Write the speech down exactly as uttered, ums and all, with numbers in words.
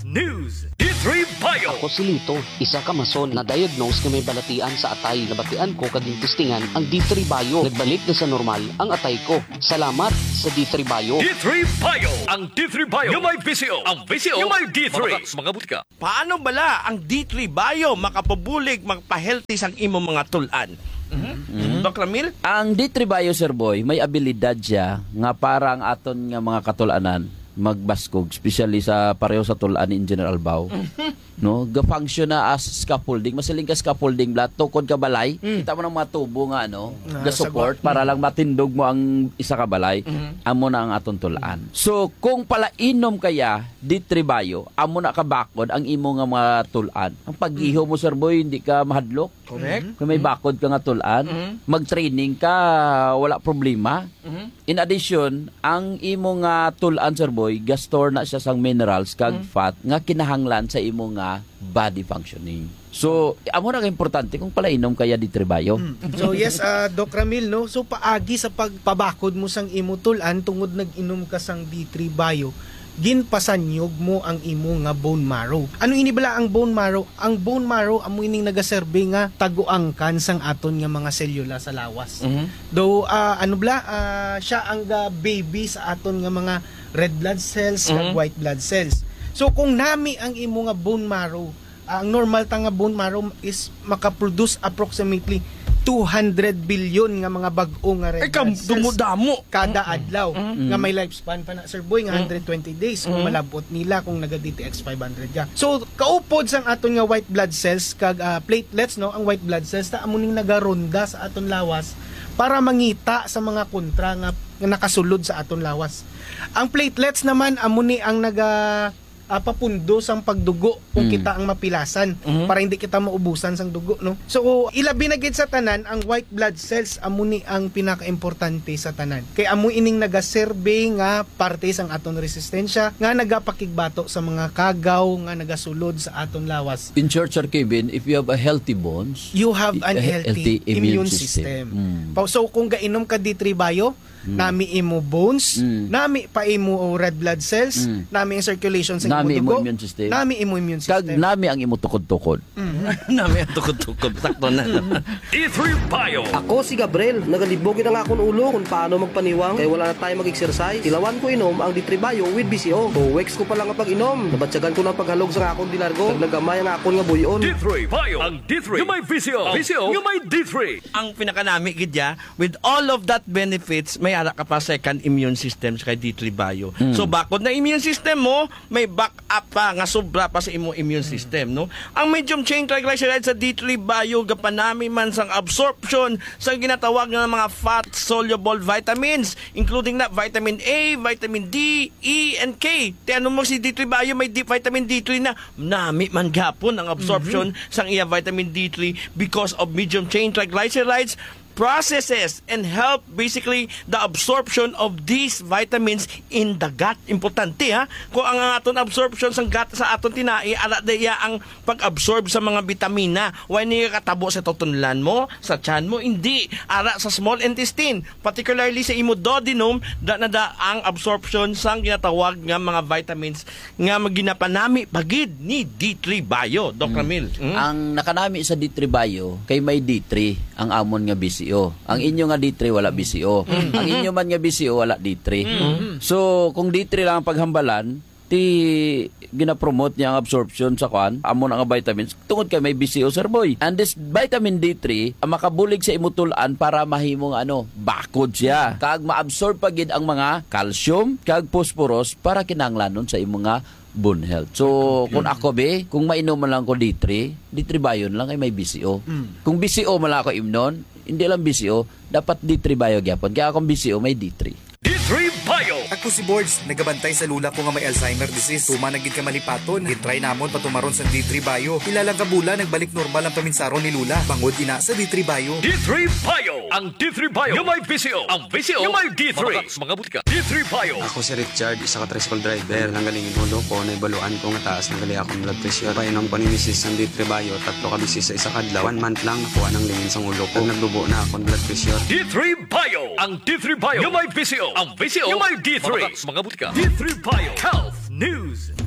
News. D three Bio. Ako si Lito, isa ka mason na diagnose nga may balatian sa atay. Nabatian ko kading testingan ang D three Bio. Nagbalik na sa normal ang atay ko. Salamat sa D three Bio. D three Bio. Ang D three Bio yung may B C O. Ang B C O yung may D three. Mga buti ka. Paano bala ang D three Bio makapabulig, magpa-healthy sang imo mga tulan? Mm-hmm. Mm-hmm. Doc Ramil? Ang D three Bio, Sir Boy, may abilidad siya nga parang aton nga mga katulanan magbaskog, especially sa pareho sa tulan in General Bao. No, ga-function na as scaffolding, masiling ka scaffolding blat tukod ka balay. Mm. Kita mo ng mga tubo nga ano, nah, ga support para lang matindog mo ang isa ka balay. Mm-hmm. Amo na ang aton tulaan. So kung pala inom kaya D three Bio, amo na ka bakod ang imo nga mga tulan. Ang pag-iho mo, Sir Boy, hindi ka mahadlok. Correct. Kung may bakod ka nga tulan, mm-hmm. mag-training ka, wala problema. Mm-hmm. In addition, ang imo nga tulan, Sir Boy, gastor na siya sang minerals kag mm-hmm. fat nga kinahanglan sa imo nga body functioning. So, amo na ka-importante kung pala inom kaya D three Bio. Mm. So, yes, uh, Doc Ramil, no? So, paagi sa pagpabakod mo sang imo tulan tungod nag-inom ka sang D three Bio, ginpasanyog mo ang imo nga bone marrow. Ano ini bala ang bone marrow? Ang bone marrow amo ining nagaserbe nga taguangkan sang aton nga mga selula sa lawas. Mm-hmm. Though uh, ano bala uh, siya ang uh, baby sa aton nga mga red blood cells mm-hmm. kag white blood cells. So kung nami ang imo nga bone marrow, uh, ang normal ta nga bone marrow is makaproduce approximately two hundred billion nga mga bag-o nga red blood cells dumudamo kada adlaw mm-hmm. nga may lifespan pa na, Sir Boy, nga one hundred twenty days kung mm-hmm. malabot nila kung naga-D T X five hundred ka. So kaupod sang aton nga white blood cells kag uh, platelets, no, ang white blood cells ta amo ning nagaronda sa aton lawas para mangita sa mga kontra nga, nga nakasulod sa aton lawas. Ang platelets naman amo ni ang naga Uh, papundo sang pagdugo kung mm. kita ang mapilasan mm-hmm. para hindi kita maubusan sang dugo, no. So ilabi na gid sa tanan ang white blood cells amo ni ang pinakaimportante sa tanan. Kay amo ining nagaserbe nga parte sang aton resistensya nga nagapakigbato sa mga kagaw nga nagasulod sa aton lawas. In short, Sir Kevin, if you have a healthy bones, you have an healthy, healthy immune, immune system. system. Mm. So kung gainom ka D three Bio, Mm. nami imo bones, mm. nami pa imo red blood cells, mm. nami ang circulation sa nami imo dugo, immune system. nami imo immune system. Kag nami ang imo tukod-tukod. Mm. Nami ang tukod-tukod. Sakto na. D three Bio. Ako si Gabriel, nagalibogin ang akong ulo kung paano magpaniwang kaya wala na tayo mag-exercise. Tilawan ko inom ang D three Bio with B C O. two weeks ko pa lang ang pag-inom. Nabatsagan ko ng paghalog sa akong dilargo. Nagnagamay ang akong nga buyon. D three Bio. Ang D three yung may B C O. B C O yung may D three. Ang pinakanami gidya, with all of that benefits, may ara ka pa second immune system sa D three Bio. Mm. So bakod na immune system mo, may backup pa nga sobra pa sa imong immune system, no? Ang medium chain triglycerides sa D three Bio gapanami man sang absorption sa ginatawag nga mga fat soluble vitamins, including na vitamin A, vitamin D, E and K. Tiano mo si D three Bio may D, vitamin D three na nami man gapon ang absorption mm-hmm. sang iya vitamin D three because of medium chain triglycerides processes and help basically the absorption of these vitamins in the gut. Importante ha. Kung ang aton absorption sa gut sa aton tinai, ala daya ang pag-absorb sa mga bitamina. Why niya katabo sa tutunlan mo, sa tiyan mo? Hindi. Ara sa small intestine. Particularly sa imo duodenum, da na da ang absorption sang ginatawag nga mga vitamins nga maginapanami pagid ni D three Bio. Doc Ramil. Mm. Ang nakanami sa D three Bio, kay may D three, ang amon nga B C O. Ang inyo nga D three wala B C O. Mm-hmm. Ang inyo man nga B C O wala D three. Mm-hmm. So kung D three lang ang paghambalan, ti gina-promote niya ang absorption sa kwan, amo na nga vitamins tungod kay may B C O, Sir Boy. And this vitamin D three ang makabulig sa imutulan para mahimong ano, bakod siya. Kag ma-absorb pagid ang mga calcium kag phosphorus para kinahanglanon sa imong nga bone health. So, kung ako be, kung mainom man lang ko D three, D three Bio lang ay may B C O. Mm. Kung B C O man lang ako imnon, hindi lang B C O, dapat D three Bio gyapon. Kaya kung B C O may D three. D three Bio. Ako si Boards, nagabantay sa lula ko nga may Alzheimer disease. Tuma nagid ka malipaton, gitry namon patumaron sa D three Bio. Ilalang kabula nagbalik normal ang paminsaron ni Lula. Bangod ina sa D three Bio. D three Bio. Ang D three Bio yung may B C O. Ang B C O yung may D three. Mga buti ka. D three Bio. Ako si Richard, isa ka tricycle driver. Nanggalingin hulo ko, naibaluan ko nga taas nanggali akong blood pressure. Painom ko ni Missus ng D three Bio, tatlo ka bisis sa isa kadlaw. One month lang nakuha ng lingin sa ulo ko. Naglubo na akong blood pressure. D three Bio. Ang D three Bio yung may B C O. Ang B C O yung may D three. Mga buti ka. D three Bio Health News.